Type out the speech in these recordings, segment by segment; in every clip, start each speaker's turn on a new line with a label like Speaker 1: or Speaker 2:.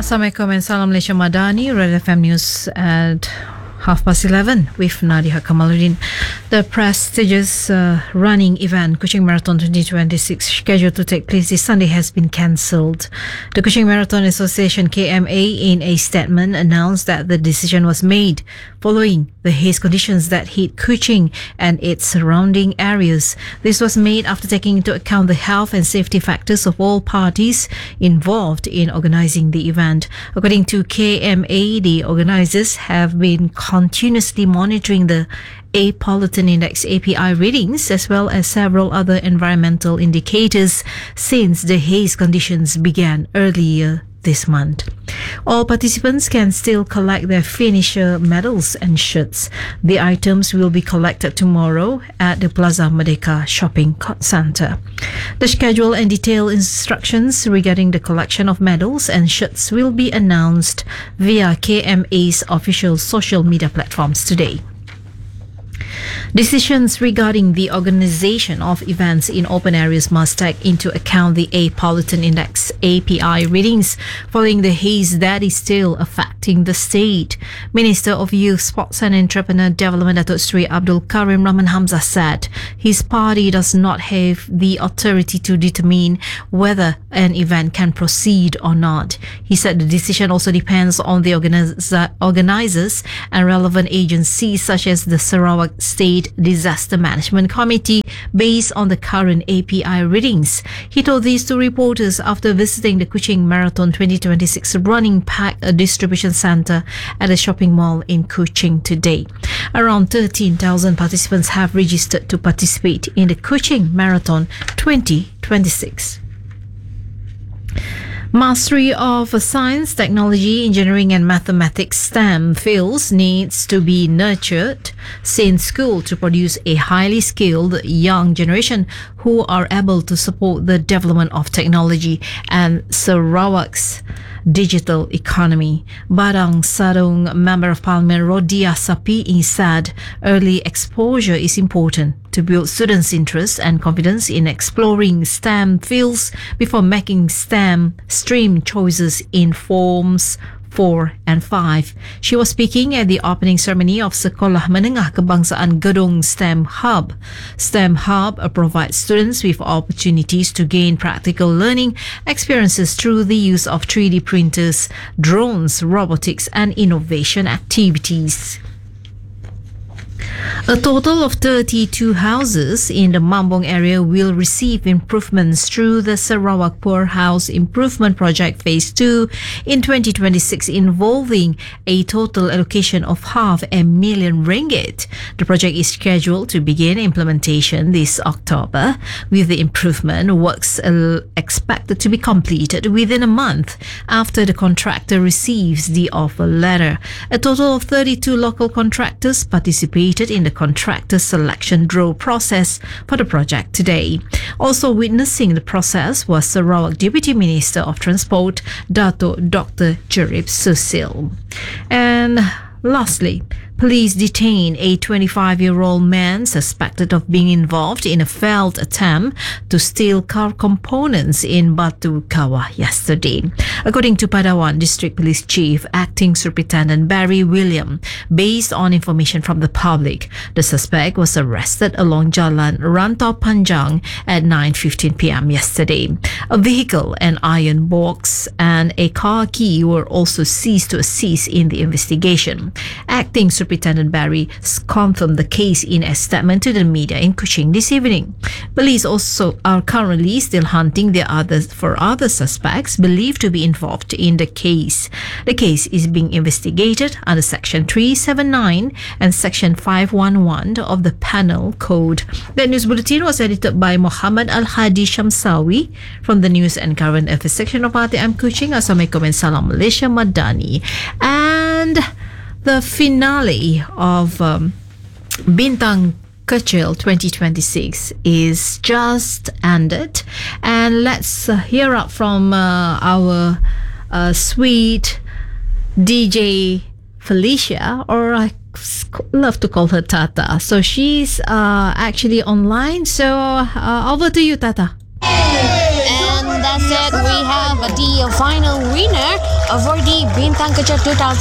Speaker 1: Assalamualaikum and Salam Malaysia Madani, Red FM News at 11:30 with Nadia Kamaluddin. The prestigious running event Kuching Marathon 2026 scheduled to take place this Sunday has been cancelled. The Kuching Marathon Association KMA in a statement announced that the decision was made following the haze conditions that hit Kuching and its surrounding areas. This was made after taking into account the health and safety factors of all parties involved in organising the event. According to KMA, the organisers have been continuously monitoring the Air Pollutant Index API readings as well as several other environmental indicators since the haze conditions began earlier this month. All participants can still collect their finisher medals and shirts. The items will be collected tomorrow at the Plaza Merdeka Shopping Centre. The schedule and detailed instructions regarding the collection of medals and shirts will be announced via KMA's official social media platforms today. Decisions regarding the organisation of events in open areas must take into account the Air Pollutant Index API readings following the haze that is still affecting the state. Minister of Youth, Sports and Entrepreneur Development Datuk Seri Abdul Karim Rahman Hamzah said his party does not have the authority to determine whether an event can proceed or not. He said the decision also depends on the organisers and relevant agencies such as the Sarawak State Disaster Management Committee based on the current API readings. He told these to reporters after visiting the Kuching Marathon 2026 running pack distribution centre at a shopping mall in Kuching today. Around 13,000 participants have registered to participate in the Kuching Marathon 2026. Mastery of science, technology, engineering and mathematics STEM fields needs to be nurtured since school to produce a highly skilled young generation who are able to support the development of technology and Sarawak's digital economy. Badang Sarung Member of Parliament Rodia Sapi said early exposure is important to build students' interest and confidence in exploring STEM fields before making STEM stream choices in forms 4 and 5. She was speaking at the opening ceremony of Sekolah Menengah Kebangsaan Gedong STEM Hub. STEM Hub provides students with opportunities to gain practical learning experiences through the use of 3D printers, drones, robotics and innovation activities. A total of 32 houses in the Mambong area will receive improvements through the Sarawak Poor House Improvement Project Phase 2 in 2026, involving a total allocation of $500,000 ringgit. The project is scheduled to begin implementation this October, with the improvement works expected to be completed within a month after the contractor receives the offer letter. A total of 32 local contractors participated in the contractor selection draw process for the project today. Also witnessing the process was Sarawak Deputy Minister of Transport, Dato' Dr. Jerib Susil. And lastly, police detained a 25-year-old man suspected of being involved in a failed attempt to steal car components in Batu Kawah yesterday. According to Padawan District Police Chief Acting Superintendent Barry William, based on information from the public, the suspect was arrested along Jalan Rantau Panjang at 9:15 p.m. yesterday. A vehicle, an iron box and a car key were also seized to assist in the investigation. Acting Superintendent Barry confirmed the case in a statement to the media in Kuching this evening. Police also are currently still hunting for other suspects believed to be involved in the case. The case is being investigated under Section 379 and Section 511 of the Penal Code. The news bulletin was edited by Muhammad Al-Hadi Shamsawi from the News and Current Affairs section of RTM Kuching. Assalamualaikum and Salam Malaysia Madani. And the finale of Bintang Kecil 2026 is just ended, and let's hear up from our sweet DJ Felicia, or I love to call her Tata. So she's actually online, so over to you, Tata.
Speaker 2: And that's it, we have the final winner for the Bintang Kecil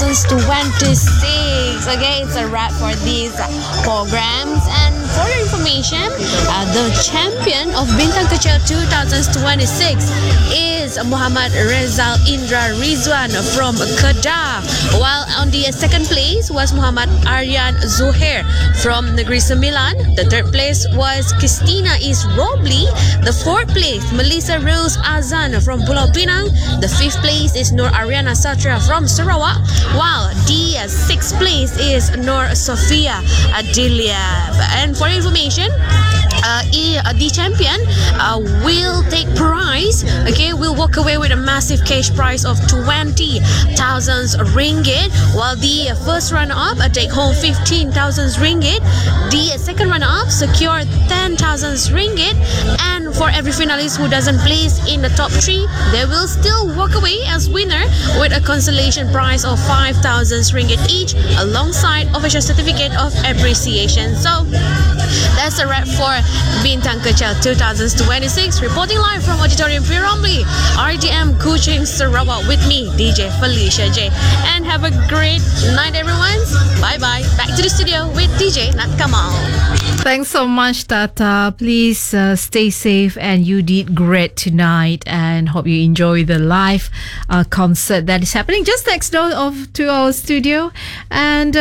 Speaker 2: 2026. Okay, it's a wrap for these programs. And for your information, the champion of Bintang Kecil 2026 is Muhammad Rezal Indra Rizwan from Kedah, while on the second place was Muhammad Aryan Zuhair from Negeri Sembilan. The third place was Christina Is Robley. The fourth place, Melissa Rose Azan from Pulau Pinang. The fifth place is Nur Ariana Satria from Sarawak, while the sixth place is Nur Sofia Adiliab. And for information, the champion will take prize. Okay, will walk away with a massive cash prize of 20,000 ringgit, while the first runner-up take home 15,000 ringgit. The second runner-up secure 10,000 ringgit, and for every finalist who doesn't place in the top three, they will still walk away as winner with a consolation prize of 5,000 ringgit each, alongside official certificate of appreciation. So that's a wrap for Bintang Kecil 2026. Reporting live from Auditorium P. Ramlee, RDM Kuching, Sarawak, with me, DJ Felicia J. And have a great night, everyone. Bye-bye. Back to the studio with DJ Nat Kamal.
Speaker 1: Thanks so much, Tata. Please stay safe, and you did great tonight, and hope you enjoy the live concert that is happening just next door to our studio. And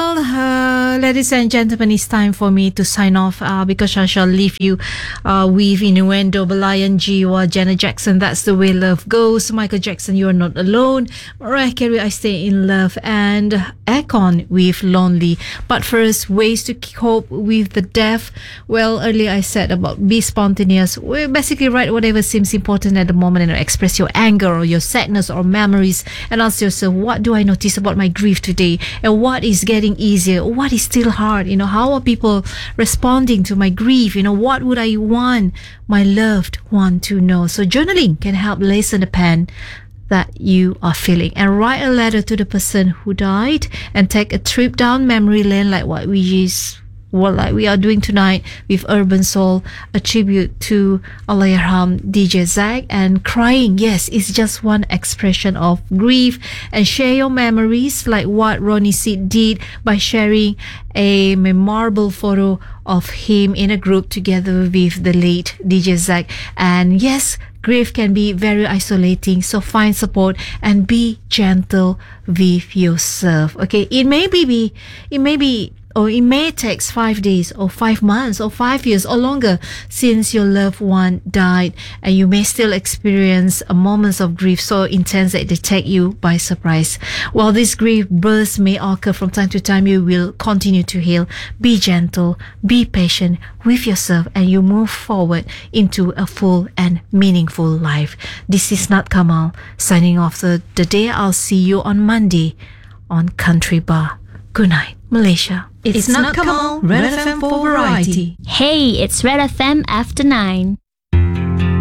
Speaker 1: ladies and gentlemen, it's time for me to sign off because I shall leave you with Innuendo, Belayan Jiwa, Janet Jackson, That's the Way Love Goes, Michael Jackson, You Are Not Alone, Mariah Carey, I Stay in Love, and Akon with Lonely. But first, ways to cope with the deaf. Well, earlier I said about be spontaneous. Basically write whatever seems important at the moment and express your anger or your sadness or memories, and ask yourself, what do I notice about my grief today, and what is getting easier, what is still hard, how are people responding to my grief, what would I want my loved one to know. So journaling can help lessen the pain that you are feeling, and write a letter to the person who died, and take a trip down memory lane like what we are doing tonight with Urban Soul, a tribute to Allahyarham DJ Zach. And crying, yes, it's just one expression of grief, and share your memories like what Ronnie Seed did by sharing a memorable photo of him in a group together with the late DJ Zach. And yes, grief can be very isolating, so find support and be gentle with yourself. Okay, it may take 5 days or 5 months or 5 years or longer since your loved one died, and you may still experience moments of grief so intense that they take you by surprise. While this grief bursts may occur from time to time, you will continue to heal. Be gentle, be patient with yourself, and you move forward into a full and meaningful life. This is Nat Kamal signing off the day. I'll see you on Monday on Country Bar. Good night, Malaysia.
Speaker 3: It's Nat Kamal, Red FM for Variety.
Speaker 4: Hey, it's Red FM after 9.